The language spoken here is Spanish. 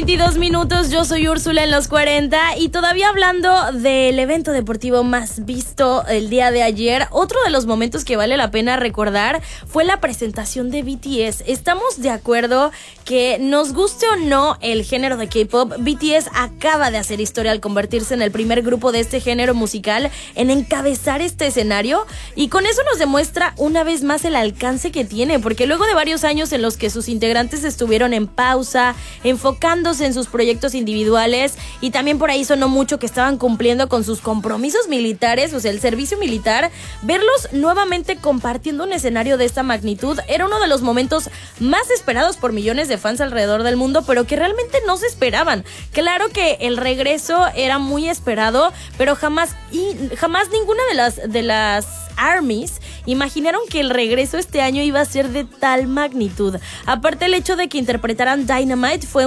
8:22, yo soy Úrsula en los 40 y todavía hablando del evento deportivo más visto el día de ayer, otro de los momentos que vale la pena recordar fue la presentación de BTS. Estamos de acuerdo que nos guste o no el género de K-pop, BTS acaba de hacer historia al convertirse en el primer grupo de este género musical en encabezar este escenario y con eso nos demuestra una vez más el alcance que tiene, porque luego de varios años en los que sus integrantes estuvieron en pausa, enfocándose en sus proyectos individuales y también por ahí sonó mucho que estaban cumpliendo con sus compromisos militares, o sea, el servicio militar, verlos nuevamente compartiendo un escenario de esta magnitud era uno de los momentos más esperados por millones de fans alrededor del mundo, pero que realmente no se esperaban. Claro que el regreso era muy esperado, pero jamás ninguna de las ARMYs imaginaron que el regreso este año iba a ser de tal magnitud. Aparte, el hecho de que interpretaran Dynamite fue